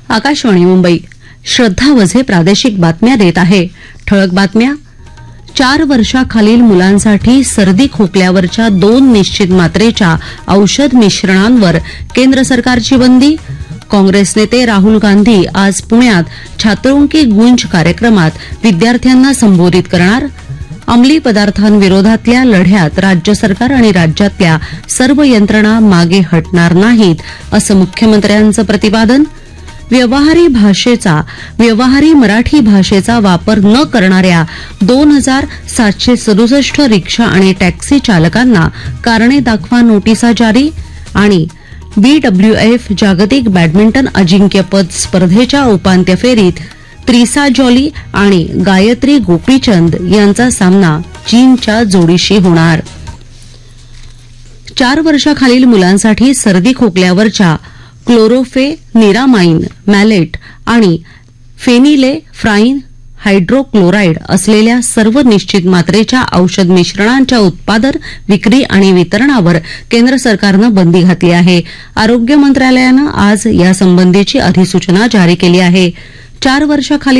आकाशवाणी मुंबई. श्रद्धा वझे प्रादेशिक बातम्या देत आहे. ठळक बातम्या. 4 वर्षाखालील मुलांसाठी सर्दी खोकल्यावरच्या 2 निश्चित मात्रेच्या औषध मिश्रणांवर केंद्र सरकारची बंदी. काँग्रेस नेते राहुल गांधी आज पुण्यात छात्रों की गूंज कार्यक्रमात विद्यार्थ्यांना संबोधित करणार. अंमली पदार्थांविरोधातल्या लढ्यात राज्य सरकार आणि राज्यातल्या सर्व यंत्रणा मागे हटणार नाहीत, असं मुख्यमंत्र्यांचं प्रतिपादन. व्यवहारी मराठी भाषेचा वापर न करणाऱ्या 2767 रिक्षा आणि टॅक्सी चालकांना कारणे दाखवा नोटिसा जारी. आणि BWF जागतिक बॅडमिंटन अजिंक्यपद स्पर्धेच्या उपांत्य फेरीत त्रिसा जॉली आणि गायत्री गोपीचंद यांचा सामना चीनच्या जोडीशी होणार. 4 वर्षाखालील मुलांसाठी सर्दी खोकल्यावरच्या क्लोरोफेनिरामाइन मॅलेट आणि फेनिलेफ्राइन हायड्रोक्लोराइड असलेल्या सर्व निश्चित मात्रेच्या औषध मिश्रणांच्या उत्पादन, विक्री आणि वितरणावर केंद्र सरकारनं बंदी घातली आहे. आरोग्य मंत्रालयानं आज यासंबंधीची अधिसूचना जारी केली आहे. 4 वर्षाखालील